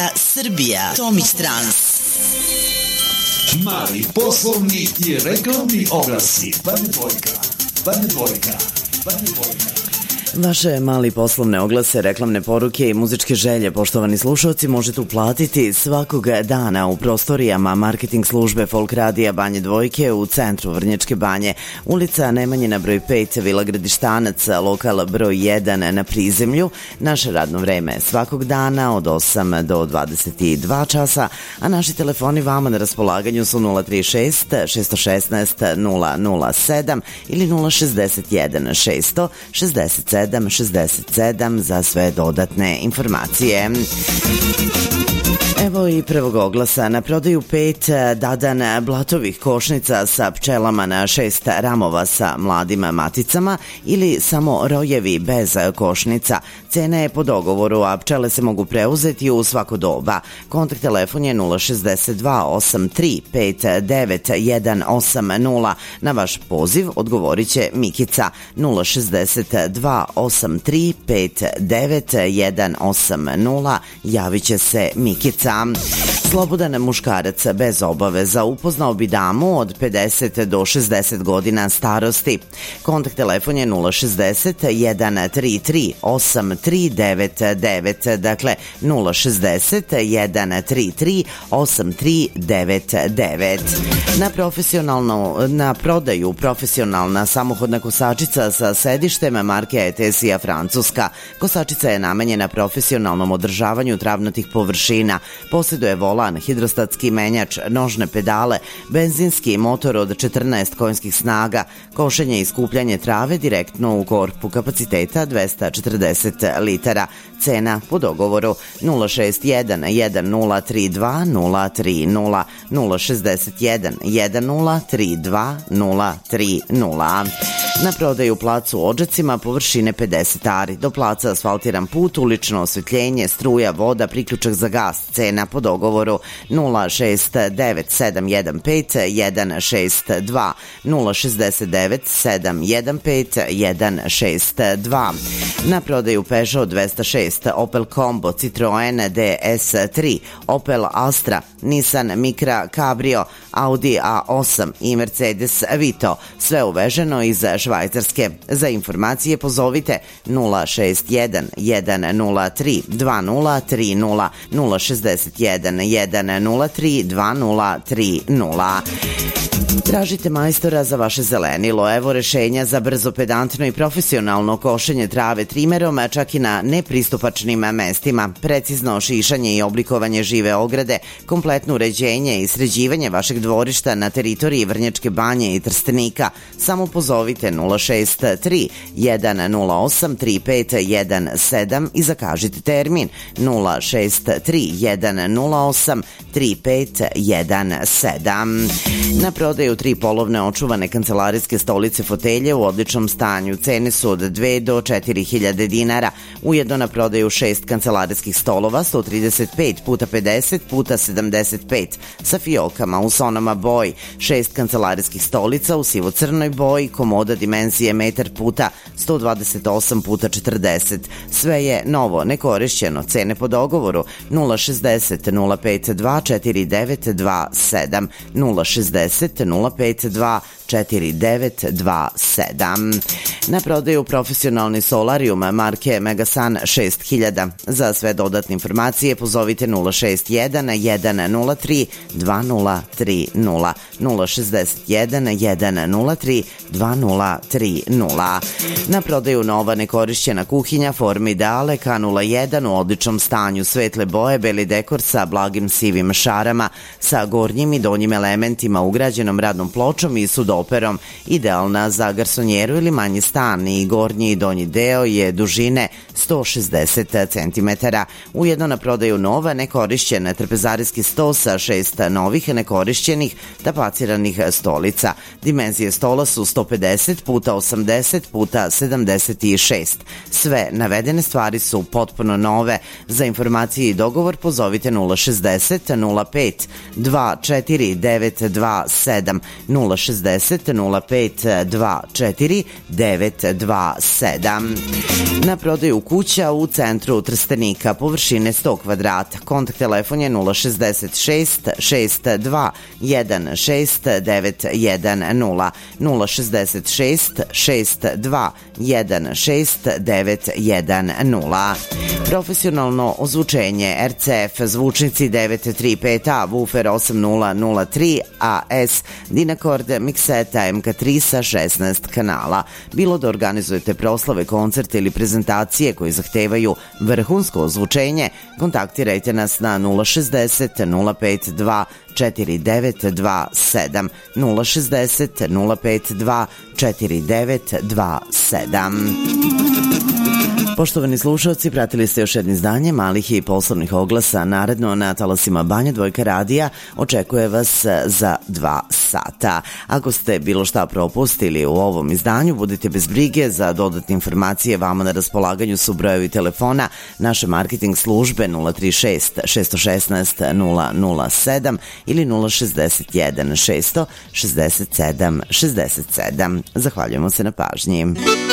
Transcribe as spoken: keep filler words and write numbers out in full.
Srbija, Tomić Trans. Mali poslovni i reklamni oglasi. Banja Dvojka, Banja Dvojka, Banja Dvojka. Vaše mali poslovne oglase, reklamne poruke i muzičke želje, poštovani slušalci, možete uplatiti svakog dana u prostorijama marketing službe Folk Radija Banje Dvojke u centru Vrnjačke Banje, ulica Nemanjina broj pet, Vila Gradištanac, lokal broj jedan na prizemlju. Naše radno vreme svakog dana od osam do dvadeset dva časa, a naši telefoni vama na raspolaganju su nula tri šest šest jedan šest nula nula sedam ili nula šezdeset jedan šest šezdeset sedam šezdeset sedam za sve dodatne informacije. Evo i prvog oglasa. Na prodaju pet dadan blatovih košnica sa pčelama na šest ramova sa mladim maticama ili samo rojevi bez košnica. Cena je po dogovoru, a pčele se mogu preuzeti u svako doba. Kontakt telefon je nula šest dva osam tri pet devet jedan osam nula. Na vaš poziv odgovorit će Mikica. Nula šest dva osam tri pet devet jedan osam nula. Javit će se Mikica. Slobodan muškarac bez obaveza upoznao bi damu od pedeset do šezdeset godina starosti. Kontakt telefon je nula šest jedan tri tri osam tri devet devet, dakle nula šest jedan tri tri osam tri devet devet. Na profesionalno, na prodaju profesionalna samohodna kosačica sa sedištem marke Etesija Francuska. Kosačica je namenjena profesionalnom održavanju travnatih površina. Posjeduje volan, hidrostatski menjač, nožne pedale, benzinski motor od četrnaest konjskih snaga, košenje i skupljanje trave direktno u korpu kapaciteta dvesta četrdeset litara. Cena po dogovoru nula šest jedan jedan nula tri dva nula tri nula, nula šest jedan jedan nula tri dva nula tri nula. Na prodaju placu u Odžacima površine pedeset ari. Do placa asfaltiran put, ulično osvetljenje, struja, voda, priključak za gas. Cena po dogovoru nula šest devet sedam jedan pet jedan šest dva, nula šest devet sedam jedan pet jedan šest dva. Na prodaju Peugeot dvesta šest, Opel Combo, Citroen D S tri, Opel Astra, Nissan Micra Cabrio, Audi A osam i Mercedes Vito. Sve uveženo iz Švajcarske. Za informacije pozovite nula šest jedan jedan nula tri dva nula tri nula, nula šest jedan jedan nula tri dva nula tri nula. Tražite majstora za vaše zelenilo. Evo rešenja za brzo, pedantno i profesionalno košenje trave trimerom, čak i na nepristupačnim mestima, precizno šišanje i oblikovanje žive ograde, kompletno uređenje i sređivanje vašeg dvorišta na teritoriji Vrnjačke Banje i Trstenika. Samo pozovite nula šest tri jedan nula osam tri pet jedan sedam i zakažite termin nula šest tri jedan nula osam tri pet jedan sedam. Na prodaju tri polovne očuvane kancelarijske stolice fotelje u odličnom stanju. Cene su od dve do četiri hiljade dinara. Ujedno na prodaju šest kancelarijskih stolova sto trideset pet puta pedeset puta sedamdeset pet sa fiokama u sonama boji, šest kancelarijskih stolica u sivo-crnoj boji, komoda dimenzije metar puta sto dvadeset osam puta četrdeset. Sve je novo, nekorišćeno. Cene po dogovoru nula šest nula pet dva četiri devet dva sedam, nula šest nula pet dva četiri devet dva sedam. Na prodaju profesionalni solarijum marke Megasan šest hiljada. Za sve dodatne informacije pozovite nula šest jedan jedan nula tri dva nula tri nula, nula šest jedan jedan nula tri dva nula tri nula. Na prodaju nova nekorišćena kuhinja forme ideale K nula jedan u odličnom stanju, svetle boje, beli dekor sa blagim sivim šarama, sa gornjim i donjim elementima, ugrađenom radnom pločom i sudoperom, idealna za garsonjeru ili manji stan i gornji i donji deo je dužine sto šezdeset centimetara. Ujedno na prodaju nova nekorišćena trpezarijski sto sa šest novih nekorišćenih tapaciranih stolica. Dimenzije stola su sto pedeset puta osamdeset puta sedamdeset šest. Sve navedene stvari su potpuno nove. Za informacije i dogovor pozovite nula šest nula pet dva četiri devet dva sedam, nula šest nula pet dva četiri devet dva sedam. Na prodaju kuća u centru Trstenika površine sto kvadrata. Kontakt telefon je nula šezdeset šest šest dva jedan šest devet jedan nula, nula šezdeset šest šest dva jedan šest devet jedan nula. Profesionalno ozvučenje R C F zvučnici devet tri pet A, Woofer osam nula nula tri A S, Dynacord mikseta M K tri sa šesnaest kanala. Bilo da organizujete proslave, koncerte ili prezentacije koji zahtevaju vrhunsko ozvučenje, kontaktirajte nas na nula šezdeset nula pet dva četiri devet dva sedam, nula šezdeset nula pet dva četiri devet dva sedam. Poštovani slušalci, pratili ste još jedno izdanje malih i poslovnih oglasa. Naredno na talasima Banja Dvojka radija očekuje vas za dva sata. Ako ste bilo šta propustili u ovom izdanju, budite bez brige. Za dodatne informacije vama na raspolaganju su brojevi telefona naše marketing službe nula tri šest šest jedan šest nula nula sedam ili nula šezdeset jedan šest šezdeset sedam šezdeset sedam. Zahvaljujemo se na pažnji.